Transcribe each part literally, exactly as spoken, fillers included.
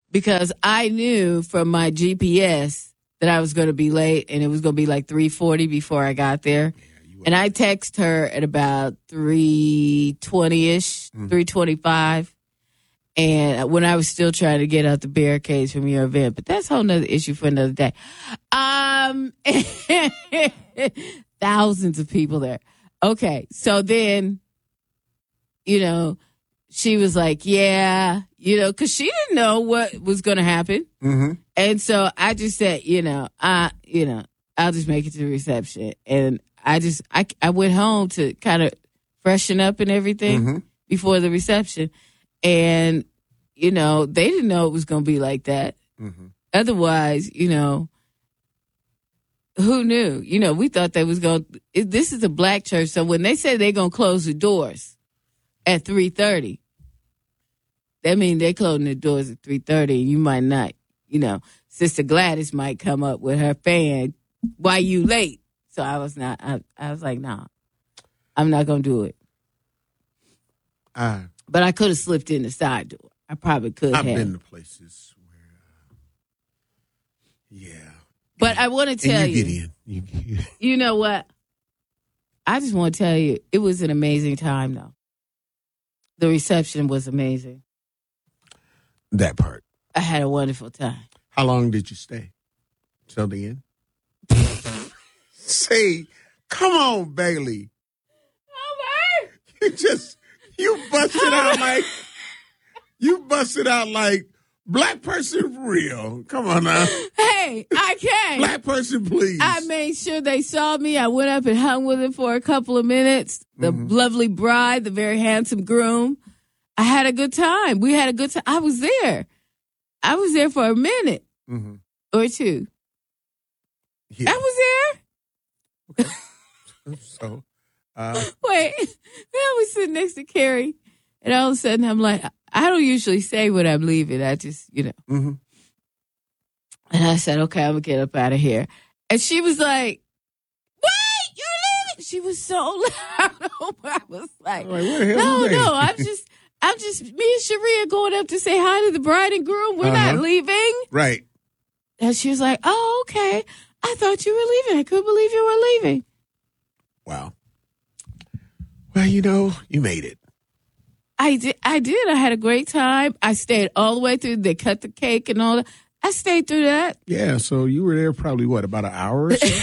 because I knew from my G P S that I was going to be late, and it was going to be like three forty before I got there. Yeah, and I text her at about three twenty-ish, mm-hmm. three twenty-five. And when I was still trying to get out the barricades from your event, but that's a whole nother issue for another day. Um, thousands of people there. Okay, so then, you know, she was like, yeah, you know, because she didn't know what was going to happen. Mm-hmm. And so I just said, you know, I, you know, I'll just make it to the reception. And I just, I, I went home to kind of freshen up and everything mm-hmm. before the reception. And, you know, they didn't know it was going to be like that. Mm-hmm. Otherwise, you know, who knew? You know, we thought they was going to, this is a black church. So when they say they're going to close the doors at three thirty, that means they're closing the doors at three thirty. And you might not, you know, Sister Gladys might come up with her fan, why you late? So I was not, I, I was like, nah, I'm not going to do it. Uh, but I could have slipped in the side door. I probably could I've have. been to places where, uh, yeah. But I want to tell and you. you, get in. You, you. you know what? I just want to tell you, it was an amazing time, though. The reception was amazing. That part. I had a wonderful time. How long did you stay? Till the end? Say, come on, Bailey. Over. You just, you busted out like, you busted out like, black person for real. Come on now. Hey, I came. Black person, please. I made sure they saw me. I went up and hung with him for a couple of minutes. The mm-hmm. lovely bride, the very handsome groom. I had a good time. We had a good time. I was there. I was there for a minute mm-hmm. or two. Yeah. I was there. Okay. so, uh, Wait. Then I was sitting next to Carrie, and all of a sudden I'm like, I don't usually say when I'm leaving. I just, you know. Mm-hmm. And I said, okay, I'm going to get up out of here. And she was like, wait, you're leaving? She was so loud. I was like, like where the hell no, is they? no, I'm just, I'm just, me and Sharia going up to say hi to the bride and groom. We're uh-huh. not leaving. Right. And she was like, oh, okay. I thought you were leaving. I couldn't believe you were leaving. Wow. Well, you know, you made it. I did. I did. I had a great time. I stayed all the way through. They cut the cake and all that. I stayed through that. Yeah. So you were there probably, what, about an hour or so?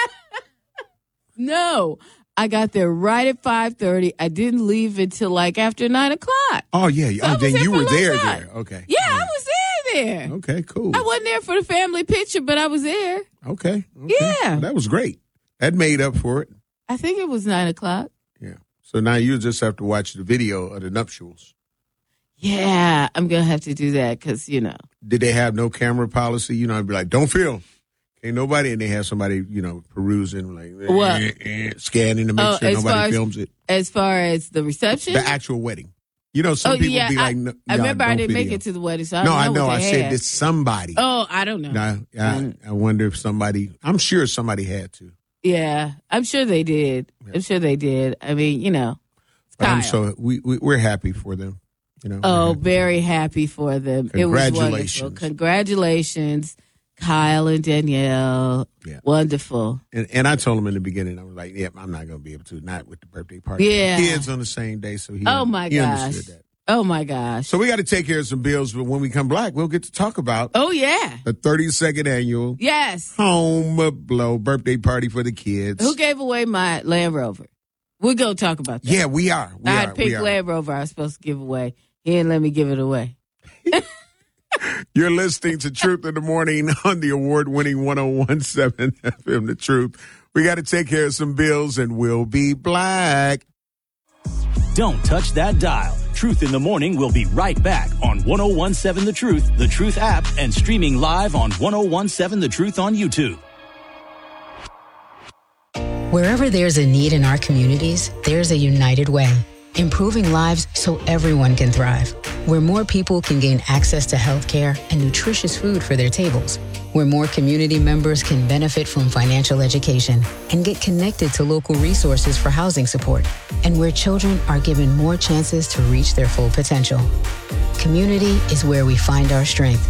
No. I got there right at five thirty. I didn't leave until like after nine o'clock. Oh, yeah. So oh, then you were there time. there. Okay. Yeah, right. I was there there. Okay, cool. I wasn't there for the family picture, but I was there. Okay. okay. Yeah. Well, that was great. That made up for it. I think it was nine o'clock. Yeah. So now you just have to watch the video of the nuptials. Yeah, I'm going to have to do that because, you know. Did they have no camera policy? You know, I'd be like, don't film. Ain't nobody, and they have somebody, you know, perusing, like, what? Eh, eh, scanning to make oh, sure nobody as, films it. As far as the reception? The actual wedding. You know, some oh, people yeah, be I, like, no, I remember no, I didn't video. make it to the wedding, so I No, don't know I know. what I they said had. this somebody. Oh, I don't know. Now, I, I wonder if somebody, I'm sure somebody had to. Yeah, I'm sure they did. Yeah. I'm sure they did. I mean, you know. But I'm so, we, we, we're happy for them. You know, oh, happy. very happy for them. It was wonderful. Congratulations, Kyle and Danielle. Yeah. Wonderful. And, and I told him in the beginning, I was like, yeah, I'm not going to be able to, not with the birthday party. Yeah. Kids on the same day, so he, oh my he gosh. understood that. Oh, my gosh. So we got to take care of some bills, but when we come back, we'll get to talk about oh yeah the thirty-second annual yes Home Blow birthday party for the kids. Who gave away my Land Rover? We're going to talk about that. Yeah, we are. We I are. had a pink we are. Land Rover I was supposed to give away. He didn't let me give it away. You're listening to Truth in the Morning on the award-winning one oh one point seven F M The Truth. We got to take care of some bills, and we'll be black. Don't touch that dial. Truth in the Morning will be right back on one oh one point seven The Truth, The Truth app, and streaming live on one oh one point seven The Truth on YouTube. Wherever there's a need in our communities, there's a United Way. Improving lives so everyone can thrive. Where more people can gain access to health care and nutritious food for their tables. Where more community members can benefit from financial education and get connected to local resources for housing support. And where children are given more chances to reach their full potential. Community is where we find our strength.